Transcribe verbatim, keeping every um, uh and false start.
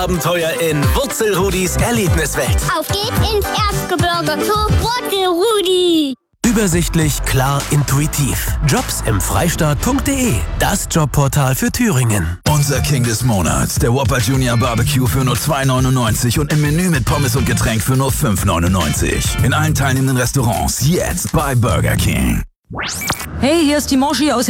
Abenteuer in Wurzelrudis Erlebniswelt. Auf geht's ins Erzgebirge zu Wurzelrudi. Übersichtlich, klar, intuitiv. Jobs im Freistaat punkt de, das Jobportal für Thüringen. Unser King des Monats, der Whopper Junior Barbecue für nur zwei neunundneunzig und im Menü mit Pommes und Getränk für nur fünf neunundneunzig. In allen teilnehmenden Restaurants jetzt bei Burger King. Hey, hier ist die Moshi aus